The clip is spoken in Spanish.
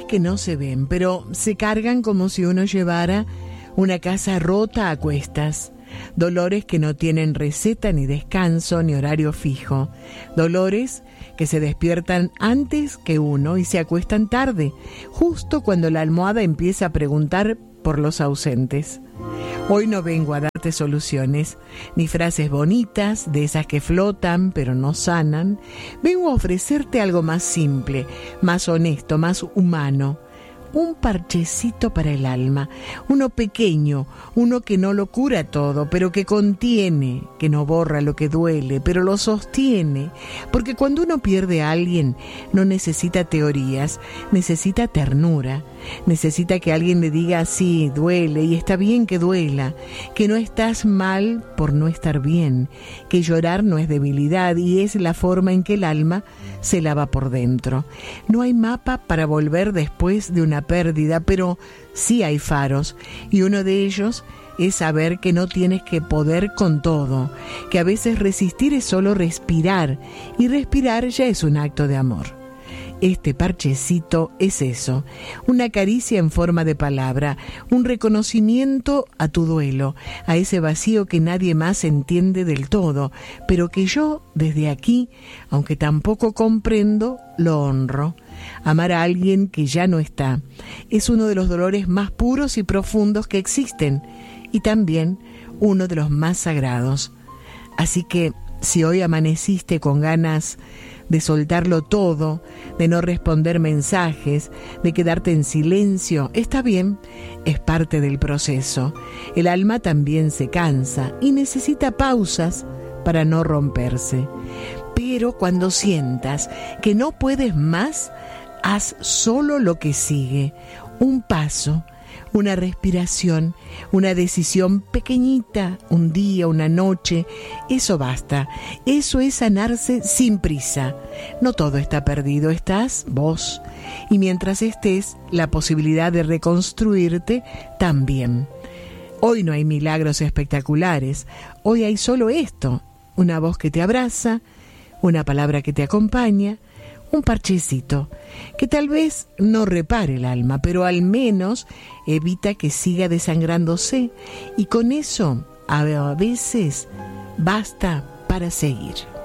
que no se ven, pero se cargan como si uno llevara una casa rota a cuestas. Dolores que no tienen receta ni descanso ni horario fijo. Dolores que se despiertan antes que uno y se acuestan tarde, justo cuando la almohada empieza a preguntar por los ausentes. Hoy no vengo a darte soluciones, ni frases bonitas, de esas que flotan pero no sanan. Vengo a ofrecerte algo más simple, más honesto, más humano. Un parchecito para el alma, uno pequeño, uno que no lo cura todo, pero que contiene, que no borra lo que duele, pero lo sostiene, porque cuando uno pierde a alguien no necesita teorías, necesita ternura, necesita que alguien le diga sí, duele y está bien que duela, que no estás mal por no estar bien, que llorar no es debilidad y es la forma en que el alma se lava por dentro. No hay mapa para volver después de una pérdida, pero sí hay faros, y uno de ellos es saber que no tienes que poder con todo, que a veces resistir es solo respirar, y respirar ya es un acto de amor. Este parchecito es eso, una caricia en forma de palabra, un reconocimiento a tu duelo, a ese vacío que nadie más entiende del todo, pero que yo, desde aquí, aunque tampoco comprendo, lo honro. Amar a alguien que ya no está es uno de los dolores más puros y profundos que existen, y también uno de los más sagrados. Así que, si hoy amaneciste con ganas de soltarlo todo, de no responder mensajes, de quedarte en silencio, está bien, es parte del proceso. El alma también se cansa y necesita pausas para no romperse. Pero cuando sientas que no puedes más, haz solo lo que sigue, un paso, una respiración, una decisión pequeñita, un día, una noche. Eso basta. Eso es sanarse sin prisa. No todo está perdido, estás vos. Y mientras estés, la posibilidad de reconstruirte también. Hoy no hay milagros espectaculares. Hoy hay solo esto: una voz que te abraza, una palabra que te acompaña, un parchecito que tal vez no repare el alma, pero al menos evita que siga desangrándose, y con eso a veces basta para seguir.